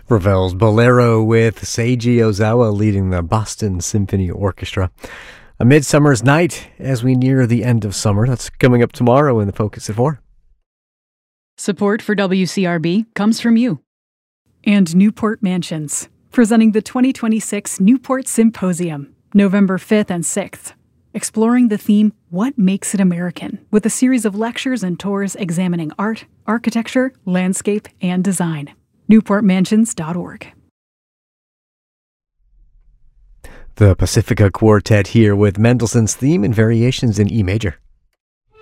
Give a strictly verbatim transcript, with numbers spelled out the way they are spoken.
Ravel's Bolero with Seiji Ozawa leading the Boston Symphony Orchestra. A Midsummer's Night as we near the end of summer. That's coming up tomorrow in the Focus at four. Support for W C R B comes from you. And Newport Mansions, presenting the twenty twenty-six Newport Symposium, November fifth and sixth. Exploring the theme, What Makes It American, with a series of lectures and tours examining art, architecture, landscape, and design. newport mansions dot org. The Pacifica Quartet here with Mendelssohn's Theme and Variations in E major.